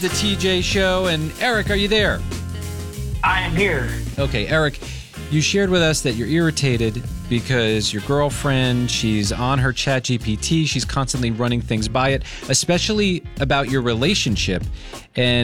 the TJ Show. And Eric, are you there? I am here. Okay, Eric, you shared with us that you're irritated because your girlfriend, she's on her ChatGPT. She's constantly running things by it, especially about your relationship. And